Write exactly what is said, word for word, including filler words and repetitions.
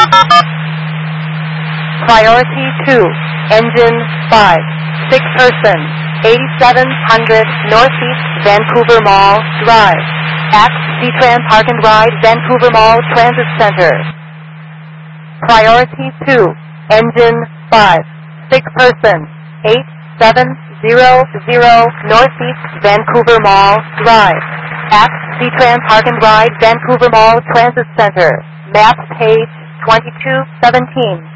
Priority two, engine five, six person, eighty-seven hundred Northeast Vancouver Mall Drive, at C-Tran Park and Ride, Vancouver Mall Transit Center. Priority two, engine five, six person, eight seven zero zero Northeast Vancouver Mall Drive, at C-Tran Park and Ride, Vancouver Mall Transit Center. Map page twenty-two seventeen.